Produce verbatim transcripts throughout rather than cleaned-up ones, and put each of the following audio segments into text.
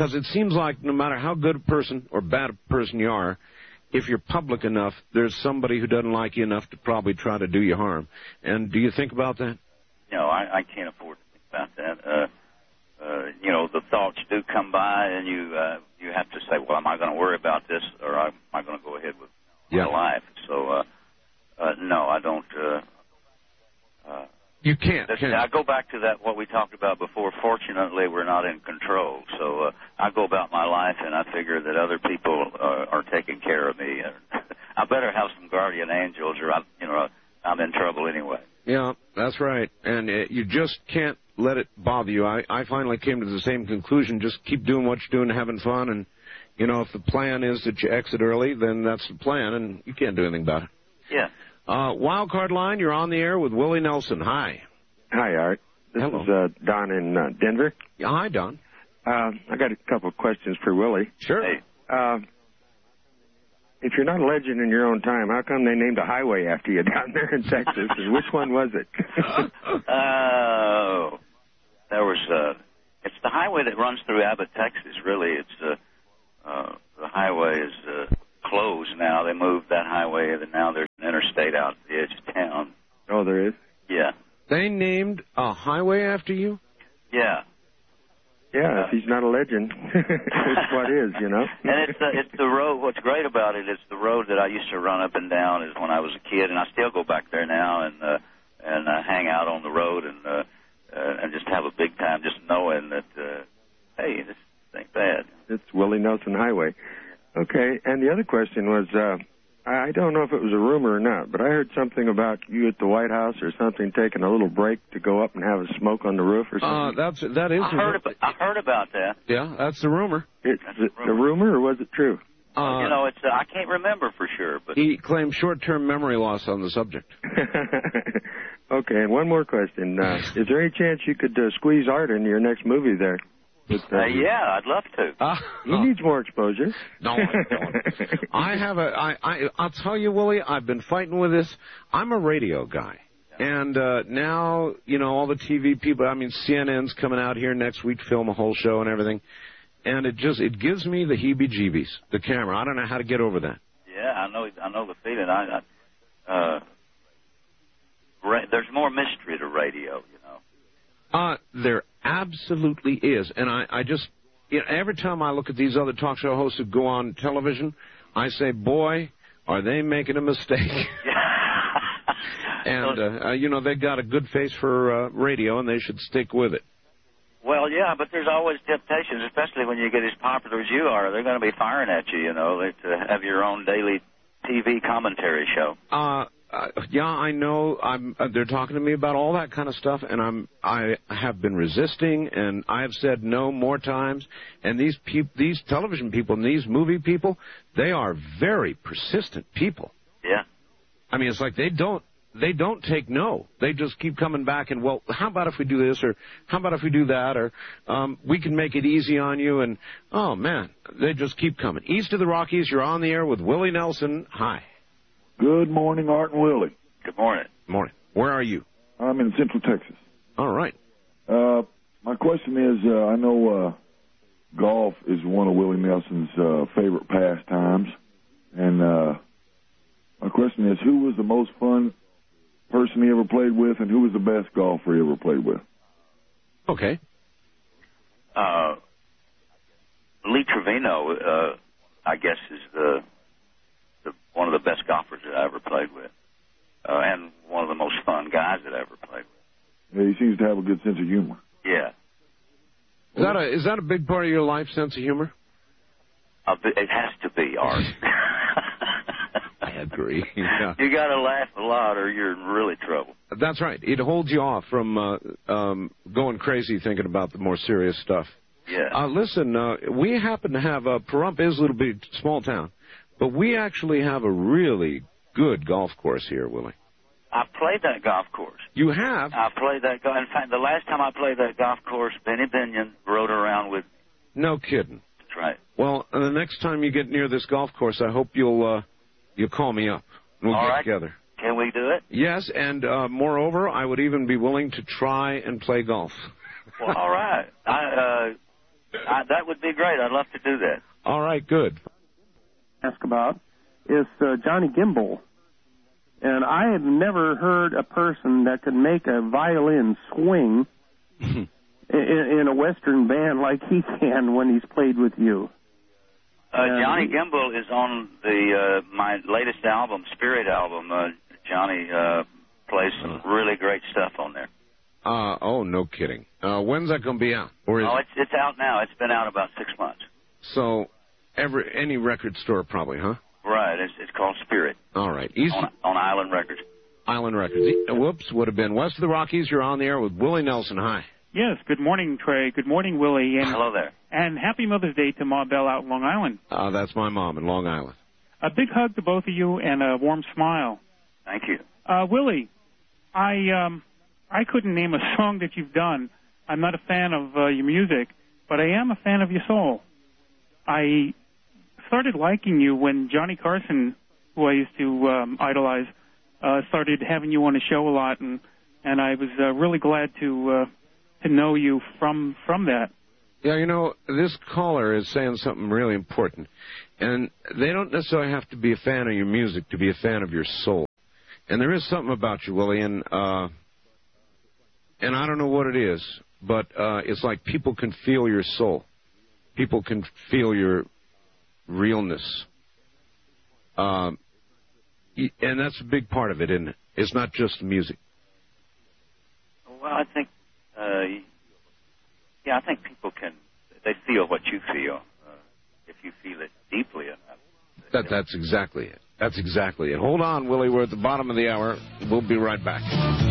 Because it seems like no matter how good a person or bad a person you are, if you're public enough, there's somebody who doesn't like you enough to probably try to do you harm. And do you think about that? No, I, I can't afford to think about that. Uh, uh, you know, the thoughts do come by, and you uh, you have to say, well, am I going to worry about this, or am I going to go ahead with yeah. my life? So, uh, uh, no, I don't. Uh, uh, you can't. This, can I go back to that what we talked about before. Fortunately, we're not in control, so uh, I go about my life, and I figure that other people uh, are taking care of me. I better have some guardian angels, or I'm, you know, I'm in trouble anyway. Yeah, that's right. And uh, you just can't let it bother you. I, I finally came to the same conclusion. Just keep doing what you're doing, having fun. And, you know, if the plan is that you exit early, then that's the plan, and you can't do anything about it. Yeah. Uh, Wild Card Line, you're on the air with Willie Nelson. Hi. Hi, Art. This Hello. is uh, Don in uh, Denver. Yeah, hi, Don. Uh, I got a couple of questions for Willie. Sure. Hey. Uh, if you're not a legend in your own time, how come they named a highway after you down there in Texas? And which one was it? Oh, uh, there was. Uh, it's the highway that runs through Abbott, Texas. Really, it's uh, uh, the highway is uh, closed now. They moved that highway, and now there's an interstate out at the edge of town. Oh, there is? Yeah. They named a highway after you? Yeah. Yeah, if he's not a legend, it's what is, you know? And it's the, it's the road. What's great about it is the road that I used to run up and down is when I was a kid, and I still go back there now and uh, and uh, hang out on the road and uh, uh, and just have a big time, just knowing that, uh, hey, this ain't bad. It's Willie Nelson Highway. Okay, and the other question was, uh, I don't know if it was a rumor or not, but I heard something about you at the White House or something taking a little break to go up and have a smoke on the roof or something. Uh, that's that is. I heard, about, I heard about that. Yeah, that's the rumor. It's That's a, a rumor. a rumor, or was it true? Uh, you know, it's uh, I can't remember for sure, but he claimed short-term memory loss on the subject. Okay, and one more question. Uh, is there any chance you could uh, squeeze Art into your next movie there? With, uh, uh, yeah, I'd love to. Uh, he needs more exposure. No, I don't. I have a. I, I. I'll tell you, Willie. I've been fighting with this. I'm a radio guy, and uh, now you know all the T V people. I mean, C N N's coming out here next week, to film a whole show and everything, and it just it gives me the heebie-jeebies. The camera. I don't know how to get over that. Yeah, I know. I know the feeling. I. I uh, ra- there's more mystery to radio, you know. Uh, there absolutely is. And I, I just, you know, every time I look at these other talk show hosts who go on television, I say, boy, are they making a mistake. and, uh, uh, you know, they got a good face for uh, radio, and they should stick with it. Well, yeah, but there's always temptations, especially when you get as popular as you are. They're going to be firing at you, you know, to have your own daily T V commentary show. Uh, uh yeah, I know. I'm. Uh, they're talking to me about all that kind of stuff, and I'm. I have been resisting, and I have said no more times. And these peop- these television people and these movie people, they are very persistent people. Yeah. I mean, it's like they don't. They don't take no. They just keep coming back and, well, how about if we do this, or how about if we do that, or um, we can make it easy on you, and, oh, man, they just keep coming. East of the Rockies, you're on the air with Willie Nelson. Hi. Good morning, Art and Willie. Good morning. Morning. Where are you? I'm in Central Texas. All right. Uh, my question is, uh, I know uh, golf is one of Willie Nelson's uh, favorite pastimes, and uh, my question is, who was the most fun person he ever played with, and who was the best golfer he ever played with? Okay. Uh, Lee Trevino, uh, I guess, is the, the one of the best golfers that I ever played with, uh, and one of the most fun guys that I ever played with. Yeah, he seems to have a good sense of humor. Yeah. Is that a is that a big part of your life, sense of humor? Uh, it has to be, Art. I agree. Yeah. You got to laugh a lot, or you're in really trouble. That's right. It holds you off from uh, um, going crazy thinking about the more serious stuff. Yeah. Uh, listen, uh, we happen to have uh, Pahrump is a little bit small town, but we actually have a really good golf course here, Willie. I played that golf course. You have? I played that golf. In fact, the last time I played that golf course, Benny Binion rode around with. No kidding. That's right. Well, uh, the next time you get near this golf course, I hope you'll uh, you'll call me up. We'll All get right. together. Can we do it? Yes, and uh, moreover, I would even be willing to try and play golf. Well, all right. I, uh, I, that would be great. I'd love to do that. All right, good. Ask about is uh, Johnny Gimbel. And I have never heard a person that could make a violin swing in, in a Western band like he can when he's played with you. Uh, Johnny Gimbel is on the uh, my latest album, Spirit album. Uh, Johnny uh, plays some really great stuff on there. Uh, oh, no kidding. Uh, when's that going to be out? Or is oh, it's it's out now. It's been out about six months. So, every any record store probably, huh? Right. It's it's called Spirit. All right. East on, on Island Records. Island Records. Whoops, would have been West of the Rockies. You're on the air with Willie Nelson. Hi. Yes. Good morning, Trey. Good morning, Willie. And, hello there. And happy Mother's Day to Ma Bell out in Long Island. Uh, that's my mom in Long Island. A big hug to both of you and a warm smile. Thank you. Uh, Willie, I um, I couldn't name a song that you've done. I'm not a fan of uh, your music, but I am a fan of your soul. I started liking you when Johnny Carson, who I used to um, idolize, uh, started having you on the show a lot, and and I was uh, really glad to uh, to know you from from that. Yeah, you know, this caller is saying something really important, and they don't necessarily have to be a fan of your music to be a fan of your soul. And there is something about you, Willie, and uh, and I don't know what it is, but uh, it's like people can feel your soul. People can feel your realness. Um, and that's a big part of it, isn't it? It's not just music. Well, I think, uh, yeah, I think people can, they feel what you feel, uh, if you feel it deeply enough. That, that's exactly it. That's exactly it. Hold on, Willie. We're at the bottom of the hour. We'll be right back.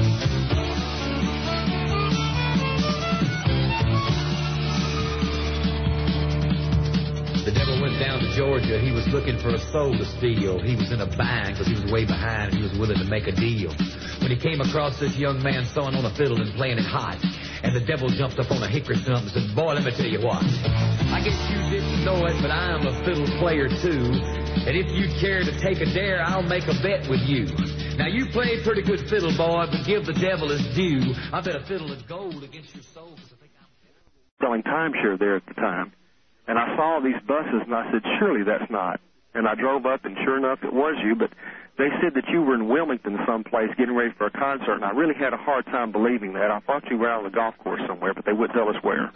The devil went down to Georgia. He was looking for a soul to steal. He was in a bind because he was way behind and he was willing to make a deal. When he came across this young man sawing on a fiddle and playing it hot, and the devil jumped up on a hickory stump and said, boy, let me tell you what. I guess you didn't know it, but I am a fiddle player too. And if you care to take a dare, I'll make a bet with you. Now, you played pretty good fiddle, boy, but give the devil his due. I bet a fiddle is gold against your soul. I think I'm selling timeshare there at the time. And I saw these buses, and I said, surely that's not. And I drove up, and sure enough, it was you. But they said that you were in Wilmington someplace getting ready for a concert, and I really had a hard time believing that. I thought you were out on the golf course somewhere, but they wouldn't tell us where.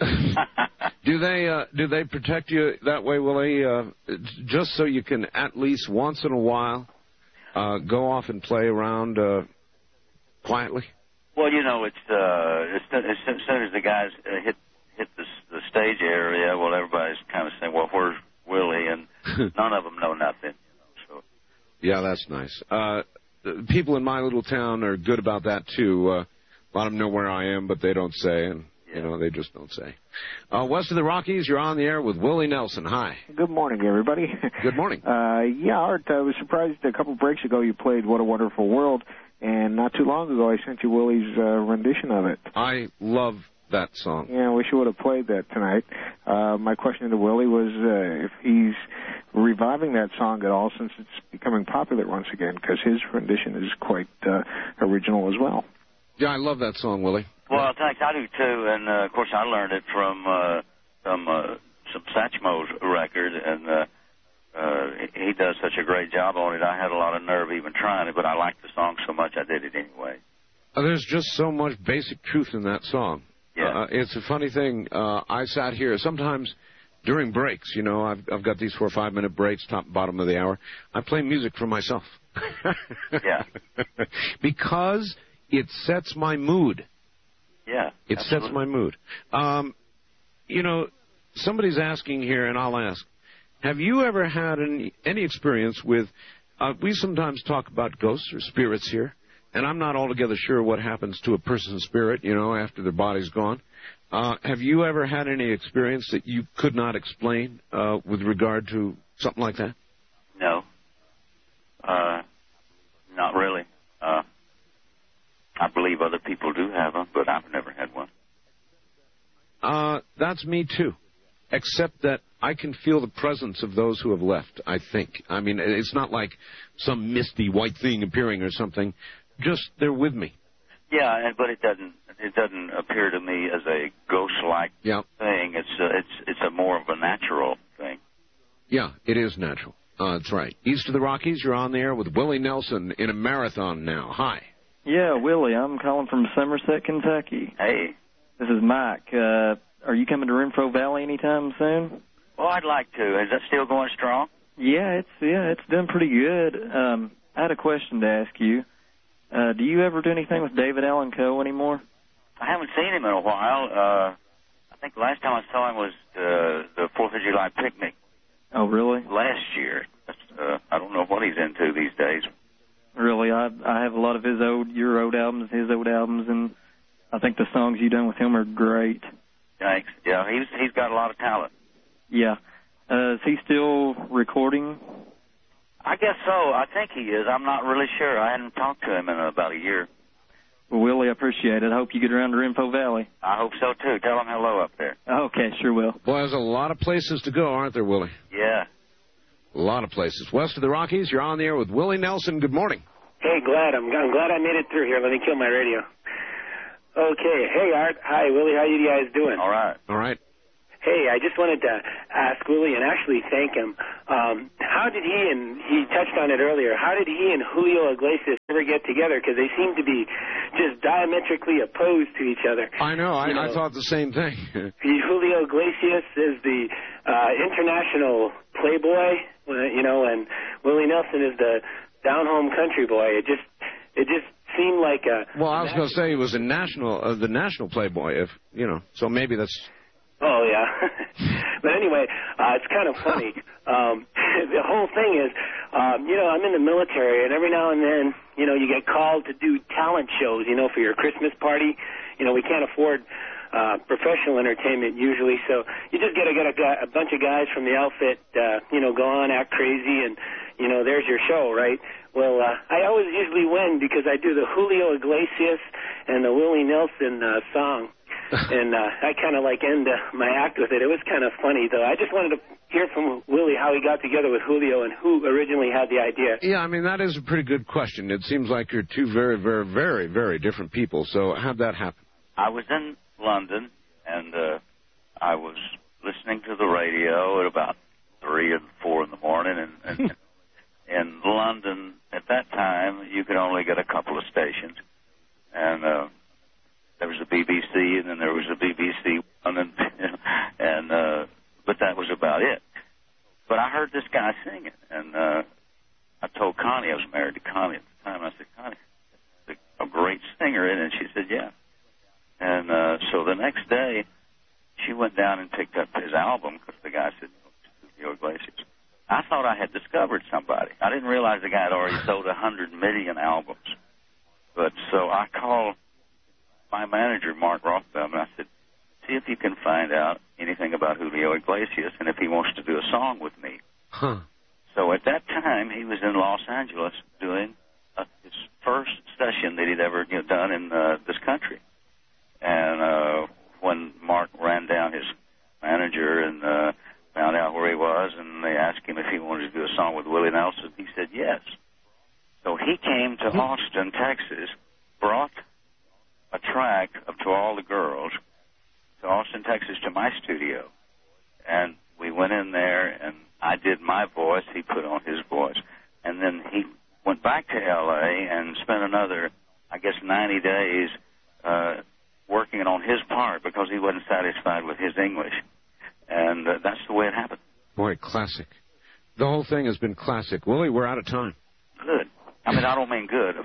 do they uh, do they protect you that way, Willie, uh, just so you can at least once in a while uh, go off and play around uh, quietly? Well, you know, it's uh, as, as soon as the guys uh, hit hit the, the stage area, well, everybody's kind of saying, well, where's Willie? And none of them know nothing. You know, so. Yeah, that's nice. Uh, the people in my little town are good about that, too. Uh, a lot of them know where I am, but they don't say, and, yeah. you know, they just don't say. Uh, West of the Rockies, you're on the air with Willie Nelson. Hi. Good morning, everybody. Good morning. uh, yeah, Art, I was surprised a couple breaks ago you played What a Wonderful World, and not too long ago I sent you Willie's uh, rendition of it. I love that song. Yeah, I wish you would have played that tonight. Uh, my question to Willie was uh, if he's reviving that song at all since it's becoming popular once again, because his rendition is quite uh, original as well. Yeah, I love that song, Willie. Well, thanks. I do, too. And, uh, of course, I learned it from uh, from uh, some Satchmo's record, and uh, uh, he does such a great job on it. I had a lot of nerve even trying it, but I liked the song so much I did it anyway. Uh, there's just so much basic truth in that song. Yeah. Uh, it's a funny thing. Uh, I sat here sometimes during breaks. You know, I've I've got these four or five minute breaks, top and bottom of the hour. I play music for myself. Yeah. Because it sets my mood. Yeah. It absolutely. sets my mood. Um, you know, somebody's asking here, and I'll ask: have you ever had any any experience with? Uh, we sometimes talk about ghosts or spirits here. And I'm not altogether sure what happens to a person's spirit, you know, after their body's gone. Uh, have you ever had any experience that you could not explain uh, with regard to something like that? No. Uh, not really. Uh, I believe other people do have them, but I've never had one. Uh, that's me, too. Except that I can feel the presence of those who have left, I think. I mean, it's not like some misty white thing appearing or something. Just they're with me. Yeah, but it doesn't it doesn't appear to me as a ghost-like yeah. thing. As it's uh, it's it's a more of a natural thing. Yeah, it is natural. Uh, that's right. East of the Rockies, you're on the air with Willie Nelson in a marathon now. Hi. Yeah, Willie, I'm calling from Somerset, Kentucky. Hey. This is Mike. Uh, are you coming to Renfro Valley anytime soon? Well, I'd like to. Is that still going strong? Yeah, it's yeah, it's done pretty good. Um, I had a question to ask you. Uh, do you ever do anything with David Allen Coe anymore? I haven't seen him in a while. Uh, I think the last time I saw him was uh, the Fourth of July picnic. Oh, really? Last year. Uh, I don't know what he's into these days. Really, I I have a lot of his old, your old albums, his old albums, and I think the songs you've done with him are great. Thanks. Yeah, he's he's got a lot of talent. Yeah. Uh, is he still recording? I guess so. I think he is. I'm not really sure. I hadn't talked to him in about a year. Well, Willie, I appreciate it. I hope you get around to Renfro Valley. I hope so, too. Tell him hello up there. Okay, sure will. Boy, there's a lot of places to go, aren't there, Willie? Yeah. A lot of places. West of the Rockies, you're on the air with Willie Nelson. Good morning. Hey, glad. I'm, I'm glad I made it through here. Let me kill my radio. Okay. Hey, Art. Hi, Willie. How you guys doing? All right. All right. Hey, I just wanted to ask Willie and actually thank him. Um, how did he, and he touched on it earlier, how did he and Julio Iglesias ever get together? Because they seem to be just diametrically opposed to each other. I know. I, you know I thought the same thing. Julio Iglesias is the uh, international playboy, you know, and Willie Nelson is the down-home country boy. It just, it just seemed like a... Well, I was going to say he was a national, uh, the national playboy, if, you know, so maybe that's... Oh, yeah. But anyway, uh, it's kind of funny. Um, the whole thing is, um, you know, I'm in the military, and every now and then, you know, you get called to do talent shows, you know, for your Christmas party. You know, we can't afford uh, professional entertainment usually, so you just get to get a, guy, a bunch of guys from the outfit, uh, you know, go on, act crazy, and, you know, there's your show, right? Well, uh, I always usually win because I do the Julio Iglesias and the Willie Nelson uh, song. and uh, I kind of like end uh, my act with it. It was kind of funny, though. I just wanted to hear from Willie how he got together with Julio and who originally had the idea. Yeah, I mean, that is a pretty good question. It seems like you're two very, very, very, very different people. So how'd that happen? I was in London, and uh, I was listening to the radio at about three and four in the morning. And, and in London, at that time, you could only get a couple of stations. And... Uh, There was a B B C, and then there was a B B C one, and, and uh, but that was about it. But I heard this guy singing, and uh, I told Connie, I was married to Connie at the time, I said, Connie, a great singer, and she said, yeah. And uh, so the next day, she went down and picked up his album, because the guy said, Julio Iglesias. I thought I had discovered somebody. I didn't realize the guy had already sold one hundred million albums. But so I called my manager, Mark Rothbaum, and I said, see if you can find out anything about Julio Iglesias and if he wants to do a song with me. Huh. So at that time, he was in Los Angeles doing uh, his first session that he'd ever you know, done in uh, this country. And uh, when Mark ran down his manager and uh, found out where he was, and they asked him if he wanted to do a song with Willie Nelson, he said yes. So he came to Austin, Texas, brought a track up to all the girls to Austin, Texas, to my studio. And we went in there, and I did my voice. He put on his voice. And then he went back to L A and spent another, I guess, ninety days uh, working on his part because he wasn't satisfied with his English. And uh, that's the way it happened. Boy, classic. The whole thing has been classic. Willie, we're out of time. Good. I mean, I don't mean good.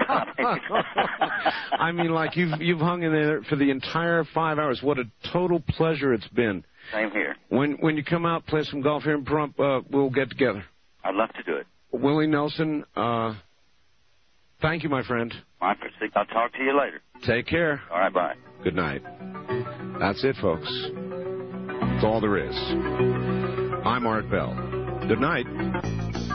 I mean, like, you've you've hung in there for the entire five hours. What a total pleasure it's been. Same here. When when you come out, play some golf here in Pahrump, uh, we'll get together. I'd love to do it. Willie Nelson, uh, thank you, my friend. My pleasure. I'll talk to you later. Take care. All right, bye. Good night. That's it, folks. That's all there is. I'm Art Bell. Good night.